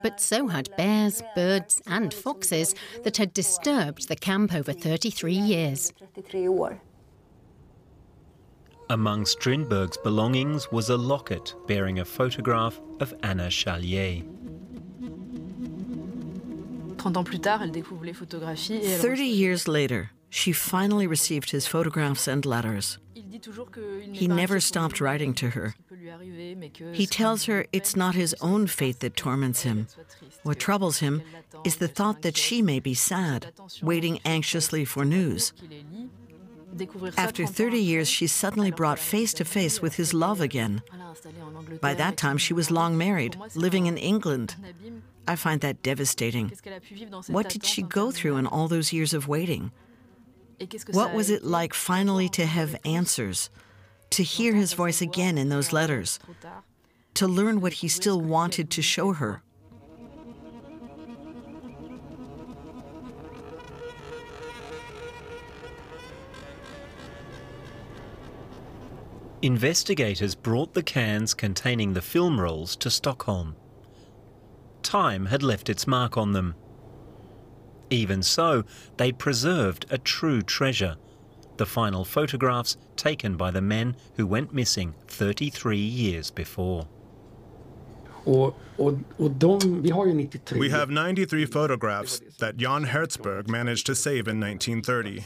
But so had bears, birds and foxes that had disturbed the camp over 33 years. Among Strindberg's belongings was a locket bearing a photograph of Anna Chalier. 30 years later, she finally received his photographs and letters. He never stopped writing to her. He tells her it's not his own fate that torments him. What troubles him is the thought that she may be sad, waiting anxiously for news. After 30 years, she's suddenly brought face to face with his love again. By that time, she was long married, living in England. I find that devastating. What did she go through in all those years of waiting? What was it like finally to have answers, to hear his voice again in those letters, to learn what he still wanted to show her? Investigators brought the cans containing the film rolls to Stockholm. Time had left its mark on them. Even so, they preserved a true treasure, the final photographs taken by the men who went missing 33 years before. We have 93 photographs that Jan Hertzberg managed to save in 1930.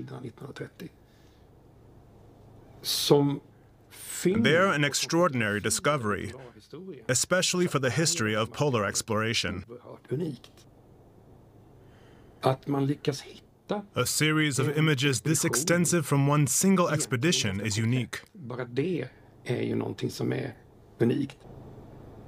They're an extraordinary discovery, especially for the history of polar exploration. A series of images this extensive from one single expedition is unique.